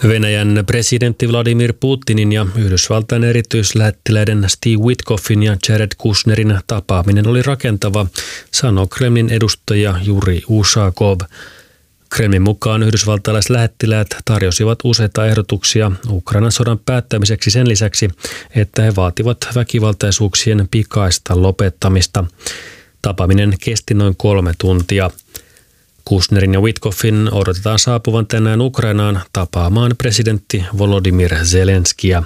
Venäjän presidentti Vladimir Putinin ja Yhdysvaltain erityislähettiläiden Steve Witkoffin ja Jared Kushnerin tapaaminen oli rakentava, sanoi Kremlin edustaja Juri Ushakov. Kremlin mukaan yhdysvaltalaislähettiläät tarjosivat useita ehdotuksia Ukrainan sodan päättämiseksi sen lisäksi, että he vaativat väkivaltaisuuksien pikaista lopettamista. Tapaaminen kesti noin 3 tuntia. Kushnerin ja Witkoffin odotetaan saapuvan tänään Ukrainaan tapaamaan presidentti Volodymyr Zelenskiä.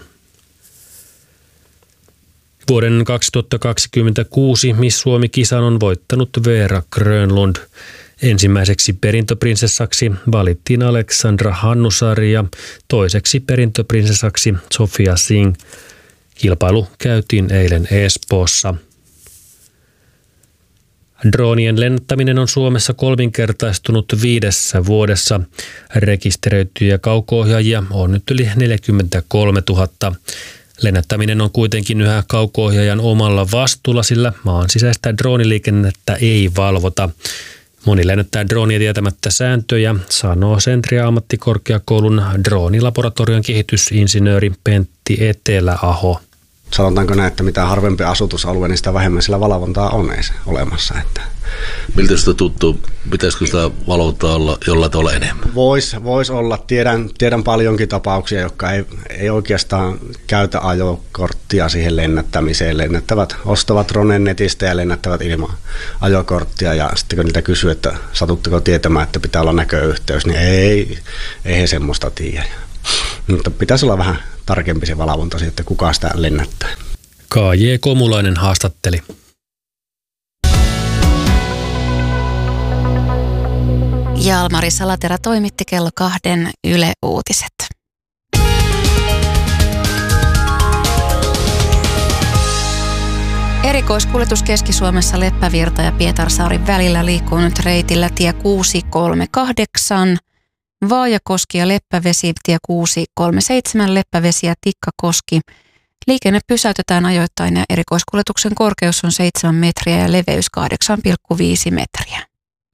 Vuoden 2026 Miss Suomi-kisan on voittanut Veera Grönlund. Ensimmäiseksi perintöprinsessaksi valittiin Aleksandra Hannusaari ja toiseksi perintöprinsessaksi Sofia Singh. Kilpailu käytiin eilen Espoossa. Droonien lennättäminen on Suomessa 3-kertaistunut 5 vuodessa. Rekisteröityjä kauko-ohjaajia on nyt yli 43 000. Lennättäminen on kuitenkin yhä kauko-ohjaajan omalla vastuulla, sillä maan sisäistä drooniliikennettä ei valvota. Moni lennättää droonia tietämättä sääntöjä, sanoo Sentria-ammattikorkeakoulun droonilaboratorion kehitysinsinööri Pentti Eteläaho. Sanotaanko näin, että mitä harvempi asutusalue, niin sitä vähemmän sillä valvontaa on olemassa. Miltä sitä tuttuu? Pitäisikö sitä valvontaa olla jollain tavalla enemmän? Vois olla. Tiedän paljonkin tapauksia, jotka ei oikeastaan käytä ajokorttia siihen lennättämiseen. Ostavat droneen netistä ja lennättävät ilman ajokorttia. Ja sitten kun niiltä kysyy, että satutteko tietämään, että pitää olla näköyhteys, niin ei he semmoista tiedä. Mutta pitäisi olla vähän tarkempi se valvonta, että kuka sitä lennättää. K.J. Komulainen haastatteli. Jalmari Salaterä toimitti kello 2 Yle Uutiset. Erikoiskuljetus Keski-Suomessa Leppävirta ja Pietarsaaren välillä liikkuu nyt reitillä tie 638, Vaajakoski ja Leppävesi, tie 637, Leppävesi ja Tikkakoski. Liikenne pysäytetään ajoittain ja erikoiskuljetuksen korkeus on 7 metriä ja leveys 8,5 metriä.